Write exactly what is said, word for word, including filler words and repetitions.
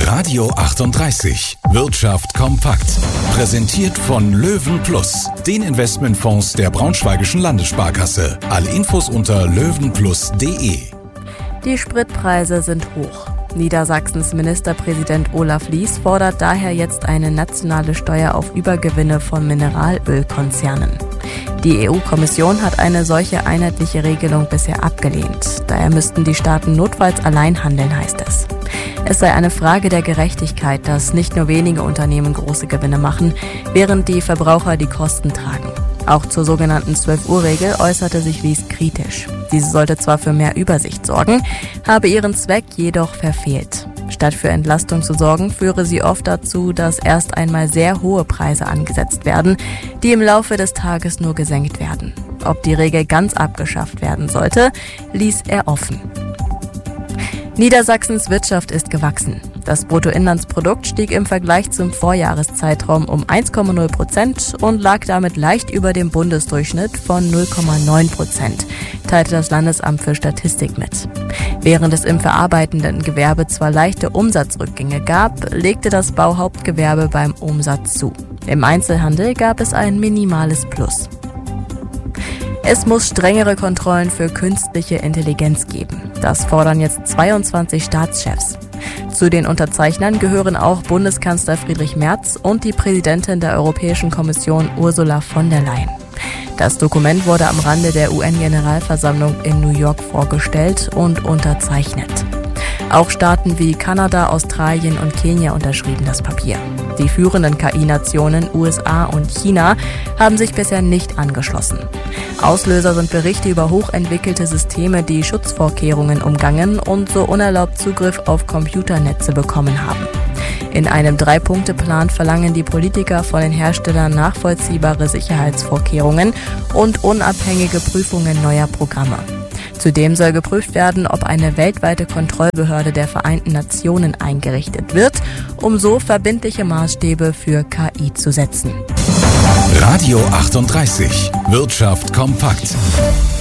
Radio achtunddreißig. Wirtschaft kompakt. Präsentiert von Löwen Plus, den Investmentfonds der Braunschweigischen Landessparkasse. Alle Infos unter löwenplus punkt de. Die Spritpreise sind hoch. Niedersachsens Ministerpräsident Olaf Lies fordert daher jetzt eine nationale Steuer auf Übergewinne von Mineralölkonzernen. Die E U-Kommission hat eine solche einheitliche Regelung bisher abgelehnt. Daher müssten die Staaten notfalls allein handeln, heißt es. Es sei eine Frage der Gerechtigkeit, dass nicht nur wenige Unternehmen große Gewinne machen, während die Verbraucher die Kosten tragen. Auch zur sogenannten zwölf-Uhr-Regel äußerte sich Lies kritisch. Diese sollte zwar für mehr Übersicht sorgen, habe ihren Zweck jedoch verfehlt. Statt für Entlastung zu sorgen, führe sie oft dazu, dass erst einmal sehr hohe Preise angesetzt werden, die im Laufe des Tages nur gesenkt werden. Ob die Regel ganz abgeschafft werden sollte, ließ er offen. Niedersachsens Wirtschaft ist gewachsen. Das Bruttoinlandsprodukt stieg im Vergleich zum Vorjahreszeitraum um eins Komma null Prozent und lag damit leicht über dem Bundesdurchschnitt von null Komma neun Prozent, teilte das Landesamt für Statistik mit. Während es im verarbeitenden Gewerbe zwar leichte Umsatzrückgänge gab, legte das Bauhauptgewerbe beim Umsatz zu. Im Einzelhandel gab es ein minimales Plus. Es muss strengere Kontrollen für künstliche Intelligenz geben. Das fordern jetzt zweiundzwanzig Staatschefs. Zu den Unterzeichnern gehören auch Bundeskanzler Friedrich Merz und die Präsidentin der Europäischen Kommission Ursula von der Leyen. Das Dokument wurde am Rande der U N-Generalversammlung in New York vorgestellt und unterzeichnet. Auch Staaten wie Kanada, Australien und Kenia unterschrieben das Papier. Die führenden K I-Nationen U S A und China haben sich bisher nicht angeschlossen. Auslöser sind Berichte über hochentwickelte Systeme, die Schutzvorkehrungen umgangen und so unerlaubt Zugriff auf Computernetze bekommen haben. In einem Drei-Punkte-Plan verlangen die Politiker von den Herstellern nachvollziehbare Sicherheitsvorkehrungen und unabhängige Prüfungen neuer Programme. Zudem soll geprüft werden, ob eine weltweite Kontrollbehörde der Vereinten Nationen eingerichtet wird, um so verbindliche Maßstäbe für K I zu setzen. Radio achtunddreißig. Wirtschaft kompakt.